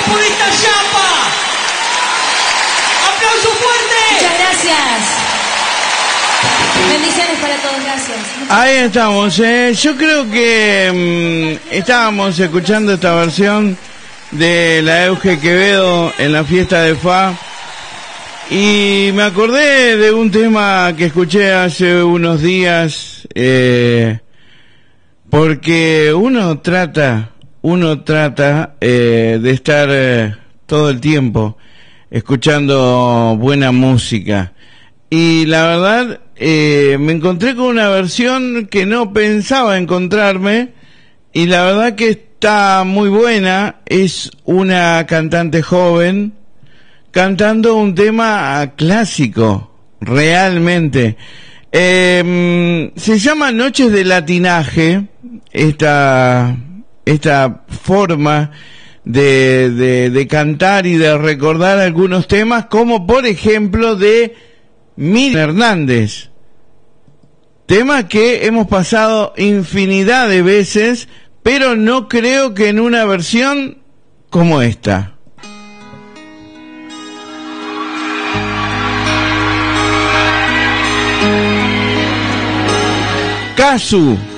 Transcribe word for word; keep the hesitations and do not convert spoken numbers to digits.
por esta chapa. ¡Aplauso fuerte! Muchas gracias. Bendiciones para todos, gracias. Ahí estamos, eh. Yo creo que mmm, estábamos escuchando esta versión de la Euge Quevedo en la fiesta de Fa y me acordé de un tema que escuché hace unos días, eh, porque uno trata, uno trata eh, de estar eh, todo el tiempo escuchando buena música. Y la verdad, eh, me encontré con una versión que no pensaba encontrarme, y la verdad que está muy buena. Es una cantante joven cantando un tema clásico, realmente. Eh, se llama Noches de Latinaje, esta, esta forma de, de, de cantar y de recordar algunos temas, como por ejemplo de Miriam Hernández, tema que hemos pasado infinidad de veces, pero no creo que en una versión como esta. Casu.